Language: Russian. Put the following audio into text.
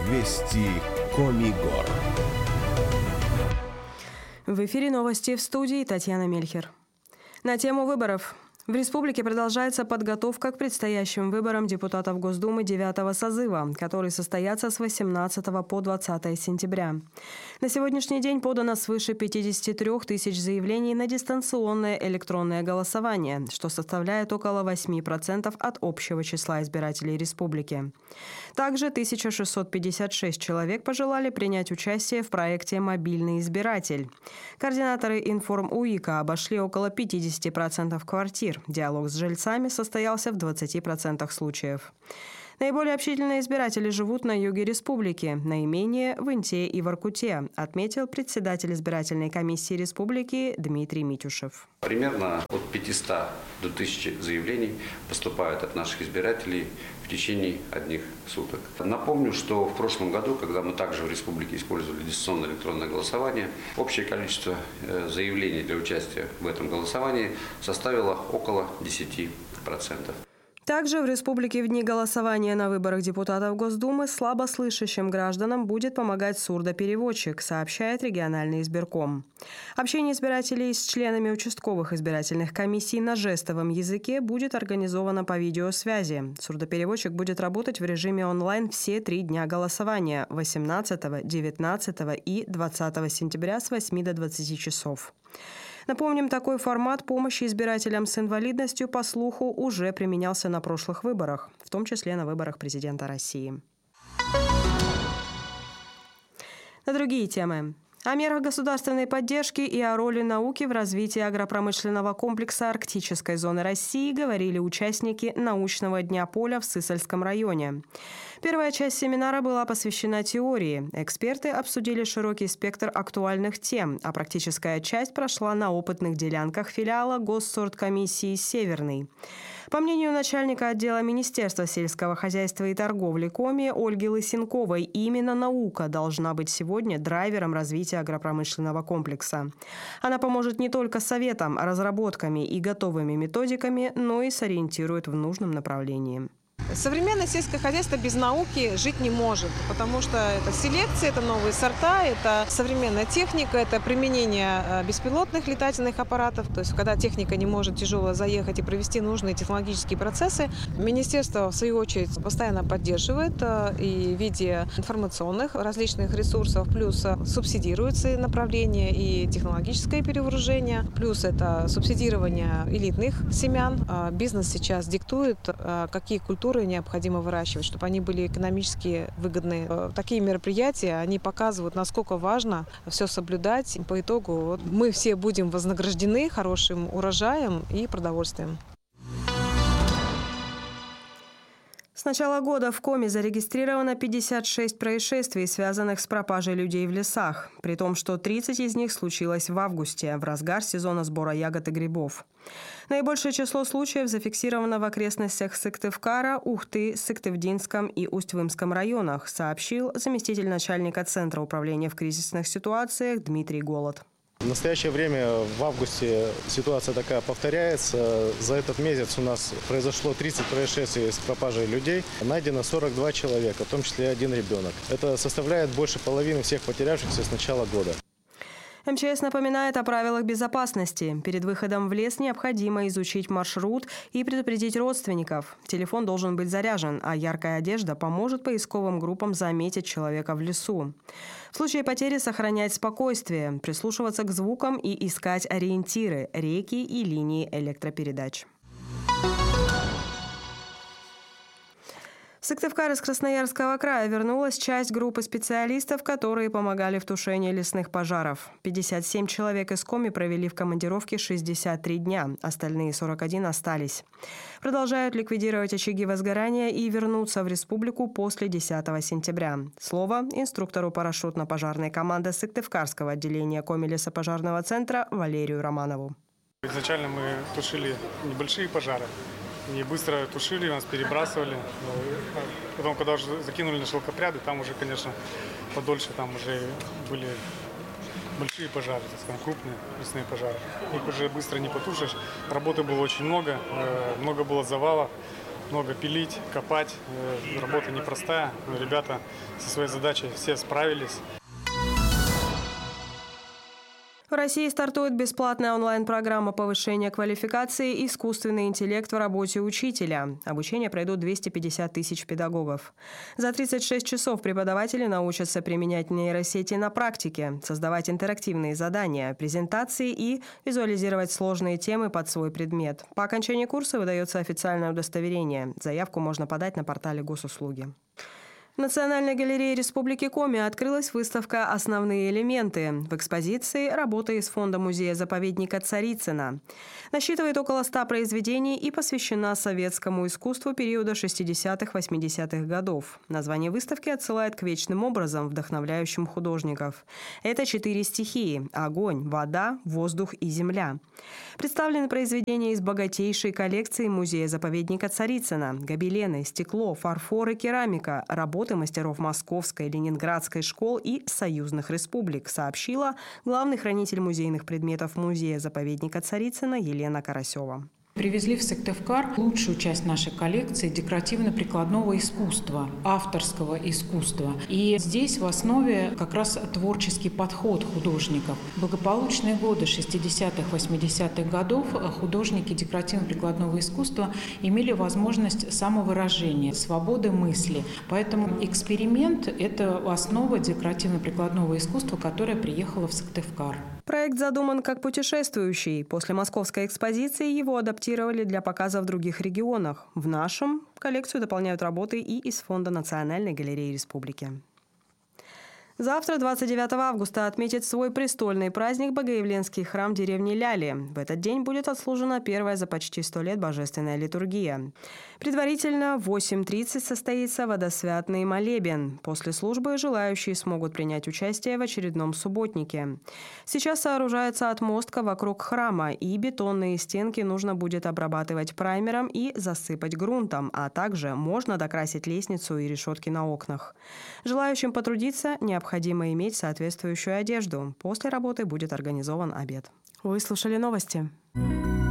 Вести Коми Гор. В эфире новости, в студии Татьяна Мельхер. На тему выборов. В республике продолжается подготовка к предстоящим выборам депутатов Госдумы 9-го созыва, которые состоятся с 18 по 20 сентября. На сегодняшний день подано свыше 53 тысяч заявлений на дистанционное электронное голосование, что составляет около 8% от общего числа избирателей республики. Также 1656 человек пожелали принять участие в проекте «Мобильный избиратель». Координаторы Информ-УИКа обошли около 50% квартир. Диалог с жильцами состоялся в 20% случаев. Наиболее общительные избиратели живут на юге республики, наименее в Инте и Воркуте, отметил председатель избирательной комиссии республики Дмитрий Митюшев. Примерно от 500 до 1000 заявлений поступают от наших избирателей в течение одних суток. Напомню, что в прошлом году, когда мы также в республике использовали дистанционное электронное голосование, общее количество заявлений для участия в этом голосовании составило около 10%. Также в республике в дни голосования на выборах депутатов Госдумы слабослышащим гражданам будет помогать сурдопереводчик, сообщает региональный избирком. Общение избирателей с членами участковых избирательных комиссий на жестовом языке будет организовано по видеосвязи. Сурдопереводчик будет работать в режиме онлайн все 3 дня голосования – 18, 19 и 20 сентября с 8 до 20 часов. Напомним, такой формат помощи избирателям с инвалидностью по слуху уже применялся на прошлых выборах, в том числе на выборах президента России. На другие темы. О мерах государственной поддержки и о роли науки в развитии агропромышленного комплекса Арктической зоны России говорили участники научного дня поля в Сысольском районе. Первая часть семинара была посвящена теории. Эксперты обсудили широкий спектр актуальных тем, а практическая часть прошла на опытных делянках филиала Госсорткомиссии «Северный». По мнению начальника отдела Министерства сельского хозяйства и торговли Коми Ольги Лысенковой, именно наука должна быть сегодня драйвером развития агропромышленного комплекса. Она поможет не только советам, разработками и готовыми методиками, но и сориентирует в нужном направлении. Современное сельское хозяйство без науки жить не может, потому что это селекция, это новые сорта, это современная техника, это применение беспилотных летательных аппаратов. То есть, когда техника не может тяжело заехать и провести нужные технологические процессы, министерство, в свою очередь, постоянно поддерживает и в виде информационных различных ресурсов, плюс субсидируется направление и технологическое перевооружение, плюс это субсидирование элитных семян. Бизнес сейчас диктует, какие культуры необходимо выращивать, чтобы они были экономически выгодны. Такие мероприятия, они показывают, насколько важно все соблюдать. По итогу мы все будем вознаграждены хорошим урожаем и продовольствием. С начала года в Коми зарегистрировано 56 происшествий, связанных с пропажей людей в лесах, при том, что 30 из них случилось в августе, в разгар сезона сбора ягод и грибов. Наибольшее число случаев зафиксировано в окрестностях Сыктывкара, Ухты, Сыктывдинском и Усть-Вымском районах, сообщил заместитель начальника Центра управления в кризисных ситуациях Дмитрий Голод. В настоящее время в августе ситуация такая повторяется. За этот месяц у нас произошло 30 происшествий с пропажей людей. Найдено 42 человека, в том числе 1 ребенок. Это составляет больше половины всех потерявшихся с начала года. МЧС напоминает о правилах безопасности. Перед выходом в лес необходимо изучить маршрут и предупредить родственников. Телефон должен быть заряжен, а яркая одежда поможет поисковым группам заметить человека в лесу. В случае потери сохранять спокойствие, прислушиваться к звукам и искать ориентиры – реки и линии электропередач. В Сыктывкар из Красноярского края вернулась часть группы специалистов, которые помогали в тушении лесных пожаров. 57 человек из Коми провели в командировке 63 дня, остальные 41 остались. Продолжают ликвидировать очаги возгорания и вернуться в республику после 10 сентября. Слово инструктору парашютно-пожарной команды Сыктывкарского отделения Коми лесопожарного центра Валерию Романову. Изначально мы тушили небольшие пожары. И быстро тушили, нас перебрасывали. Потом, когда уже закинули на шелкопряды, там уже, конечно, подольше, там уже были большие пожары, так скажем, крупные лесные пожары. Их уже быстро не потушишь. Работы было очень много, много было завалов. много пилить, копать. Работа непростая, но ребята со своей задачей все справились. В России стартует бесплатная онлайн-программа повышения квалификации «Искусственный интеллект в работе учителя». Обучение пройдут 250 тысяч педагогов. За 36 часов преподаватели научатся применять нейросети на практике, создавать интерактивные задания, презентации и визуализировать сложные темы под свой предмет. По окончании курса выдается официальное удостоверение. Заявку можно подать на портале госуслуги. В Национальной галерее Республики Коми открылась выставка «Основные элементы». В экспозиции работа из фонда музея-заповедника Царицына. Насчитывает около 100 произведений и посвящена советскому искусству периода 60-80-х годов. Название выставки отсылает к вечным образам, вдохновляющим художников. Это 4 стихии – огонь, вода, воздух и земля. Представлены произведения из богатейшей коллекции музея-заповедника Царицына – гобелены, стекло, фарфор и керамика, работы мастеров Московской, Ленинградской школ и союзных республик, сообщила главный хранитель музейных предметов музея-заповедника Царицына Елена Карасева. Привезли в Сыктывкар лучшую часть нашей коллекции декоративно-прикладного искусства, авторского искусства. И здесь в основе как раз творческий подход художников. В благополучные годы 60-х, 80-х годов художники декоративно-прикладного искусства имели возможность самовыражения, свободы мысли. Поэтому эксперимент – это основа декоративно-прикладного искусства, которая приехала в Сыктывкар. Проект задуман как путешествующий. После московской экспозиции его адаптировали для показа в других регионах. В нашем коллекцию дополняют работы и из Фонда Национальной галереи Республики. Завтра, 29 августа, отметит свой престольный праздник Богоявленский храм деревни Ляли. В этот день будет отслужена первая за почти 100 лет божественная литургия. Предварительно в 8:30 состоится водосвятный молебен. После службы желающие смогут принять участие в очередном субботнике. Сейчас сооружается отмостка вокруг храма, и бетонные стенки нужно будет обрабатывать праймером и засыпать грунтом, а также можно докрасить лестницу и решетки на окнах. Желающим потрудиться необходимо иметь соответствующую одежду. После работы будет организован обед. Вы слушали новости.